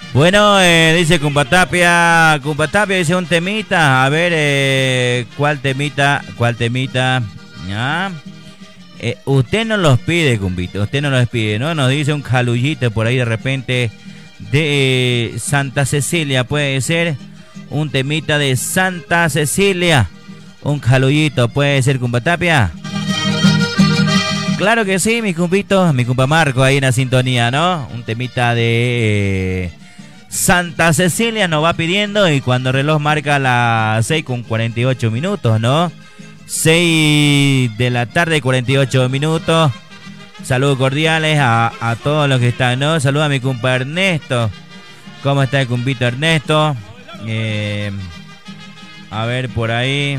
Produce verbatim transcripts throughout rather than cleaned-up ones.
Bueno, eh, dice Cumpatapia, Cumpatapia dice un temita, a ver, eh, ¿cuál temita? ¿Cuál temita? ¿Ah? Eh, usted no los pide, Cumpito, usted no los pide, ¿no? Nos dice un calullito por ahí de repente de eh, Santa Cecilia, puede ser un temita de Santa Cecilia, un calullito, puede ser, Cumpatapia. Claro que sí, mi cumpito, mi compa Marco ahí en la sintonía, ¿no? Un temita de eh, Santa Cecilia nos va pidiendo y cuando el reloj marca las seis con cuarenta y ocho minutos, ¿no? seis de la tarde, cuarenta y ocho minutos. Saludos cordiales a, a todos los que están, ¿no? Saludos a mi compa Ernesto. ¿Cómo está el cumpito Ernesto? Eh, a ver por ahí.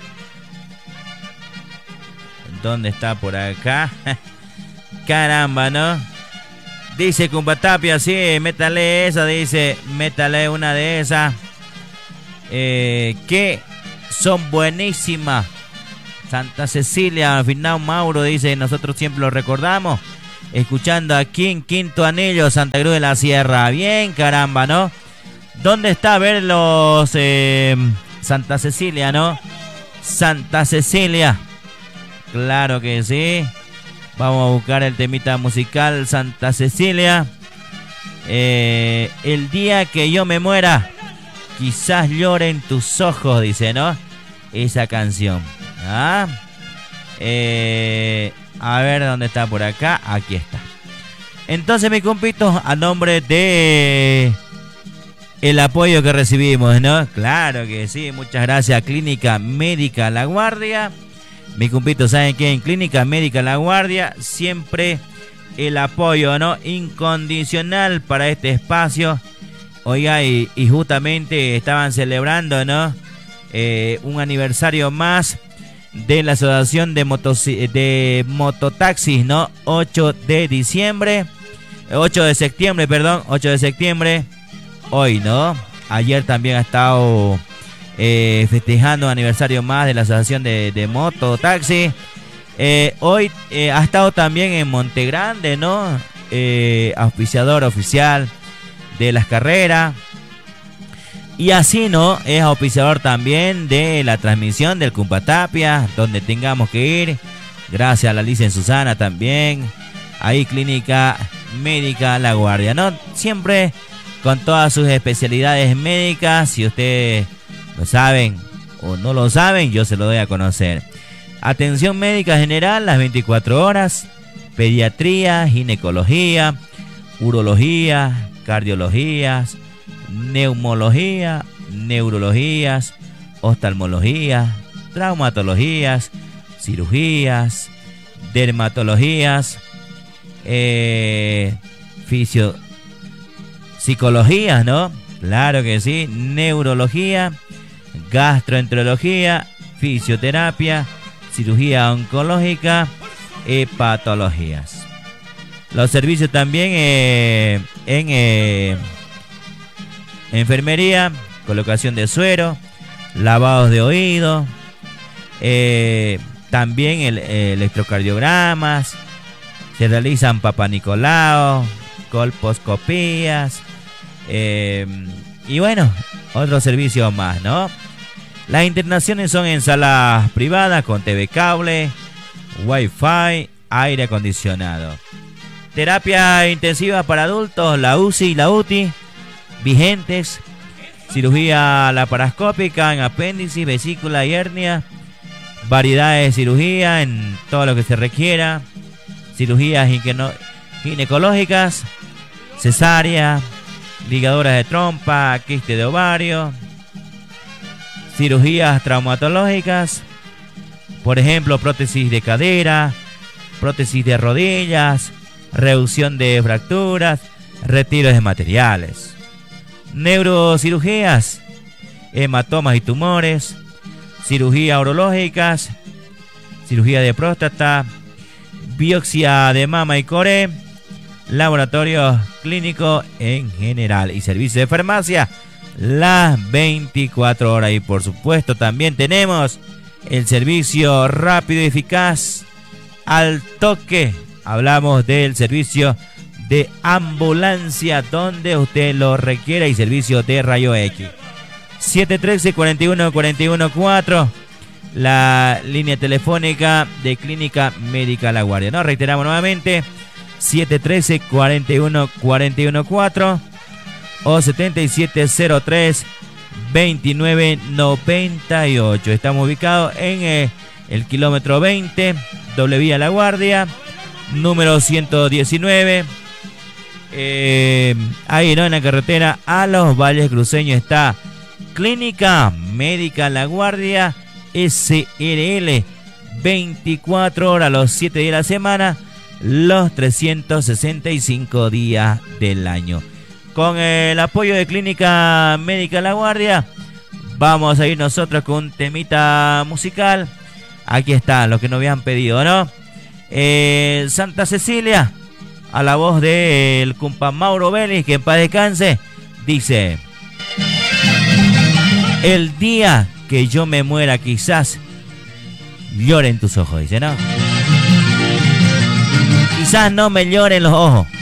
¿Dónde está por acá? Caramba, ¿no? Dice Cumpatapia, sí, métale esa, dice, métale una de esas. Eh, que son buenísimas. Santa Cecilia, Finao Mauro dice, nosotros siempre lo recordamos. Escuchando aquí en Quinto Anillo, Santa Cruz de la Sierra. Bien, caramba, ¿no? ¿Dónde está? A ver los... Eh, Santa Cecilia, ¿no? Santa Cecilia. Claro que sí. Vamos a buscar el temita musical Santa Cecilia. Eh, el día que yo me muera, quizás lloren tus ojos, dice, ¿no? Esa canción. ¿Ah? Eh, a ver dónde está por acá. Aquí está. Entonces, mi compito, a nombre de el apoyo que recibimos, ¿no? Claro que sí. Muchas gracias, Clínica Médica La Guardia. Mi compito, ¿saben qué? En Clínica Médica La Guardia, siempre el apoyo, ¿no? Incondicional para este espacio. Oiga, y, y justamente estaban celebrando, ¿no? Eh, un aniversario más de la Asociación de, motos, de Mototaxis, ¿no? ocho de diciembre, ocho de septiembre, perdón, ocho de septiembre, hoy, ¿no? Ayer también ha estado eh, festejando un aniversario más de la Asociación de, de Mototaxi. Eh, hoy eh, ha estado también en Montegrande, ¿no? Eh, auspiciador oficial de las carreras. Y así, ¿no? Es auspiciador también de la transmisión del Cumpatapia, donde tengamos que ir. Gracias a la Licencia Susana también. Ahí Clínica Médica La Guardia, ¿no? Siempre con todas sus especialidades médicas. Si ustedes lo saben o no lo saben, yo se lo doy a conocer. Atención médica general las veinticuatro horas. Pediatría, ginecología, urología, cardiologías, neumología, neurologías, oftalmología, traumatologías, cirugías, dermatologías, eh, fisio, psicologías, ¿no? Claro que sí, neurología, gastroenterología, fisioterapia, cirugía oncológica, hepatologías. Los servicios también eh, en eh, enfermería, colocación de suero, lavados de oído, eh, también el, el electrocardiogramas, se realizan papanicolao, colposcopías, eh, y bueno, otros servicios más, ¿no? Las internaciones son en salas privadas con T V cable, wifi, aire acondicionado. Terapia intensiva para adultos, la U C I y la U T I, vigentes. Cirugía laparoscópica en apéndice, vesícula y hernia. Variedades de cirugía en todo lo que se requiera. Cirugías ginecológicas, cesárea, ligaduras de trompa, quiste de ovario. Cirugías traumatológicas, por ejemplo, prótesis de cadera, prótesis de rodillas, reducción de fracturas, retiros de materiales. Neurocirugías, hematomas y tumores, cirugías urológicas, cirugía de próstata, biopsia de mama y core, laboratorios clínicos en general y servicio de farmacia las veinticuatro horas. Y por supuesto también tenemos el servicio rápido y eficaz al toque. Hablamos del servicio de ambulancia donde usted lo requiera y servicio de rayo X. siete uno tres, cuatro uno, cuatro uno cuatro, la línea telefónica de Clínica Médica La Guardia. No, reiteramos nuevamente, siete uno tres, cuatro uno, cuatro uno cuatro o siete siete cero tres, veintinueve noventa y ocho. Estamos ubicados en eh, el kilómetro veinte, doble vía La Guardia, número ciento diecinueve. Eh, ahí, ¿no? En la carretera a los Valles Cruceños está Clínica Médica La Guardia S R L. veinticuatro horas, los siete días de la semana, los trescientos sesenta y cinco días del año. Con el apoyo de Clínica Médica La Guardia, vamos a ir nosotros con un temita musical. Aquí está, lo que nos habían pedido, ¿no? Eh, Santa Cecilia, a la voz del compa Mauro Vélez, que en paz descanse, dice: el día que yo me muera quizás lloren tus ojos, dice, ¿no? Quizás no me lloren los ojos,